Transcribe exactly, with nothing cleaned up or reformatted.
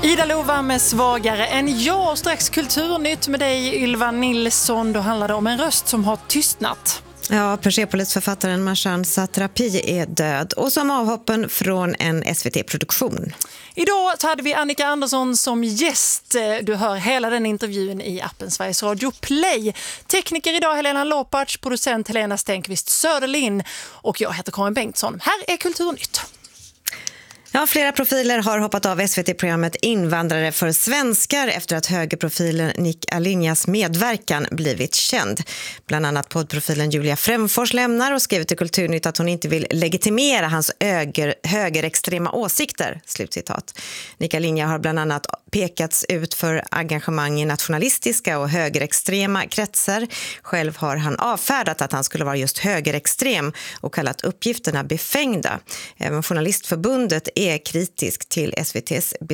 Ida Lova med Svagare än jag, och strax Kulturnytt med dig Ylva Nilsson. Då handlar det om en röst som har tystnat. Ja, Persepolis-författaren Marshan Satrapi är död, och som avhoppen från en S V T-produktion. Idag hade vi Annika Andersson som gäst. Du hör hela den intervjun i appen Sveriges Radio Play. Tekniker idag Helena Lopac, producent Helena Stenqvist Söderlin och jag heter Karin Bengtsson. Här är Kulturnytt. Ja, flera profiler har hoppat av S V T-programmet Invandrare för svenskar efter att högerprofilen Nick Alinjas medverkan blivit känd. Bland annat poddprofilen Julia Fränfors lämnar och skriver till Kulturnytt att hon inte vill legitimera hans höger, högerextrema åsikter. Slutcitat. Nick Alinja har bland annat pekats ut för engagemang i nationalistiska och högerextrema kretsar. Själv har han avfärdat att han skulle vara just högerextrem och kallat uppgifterna befängda. Även Journalistförbundet är kritisk till S V T:s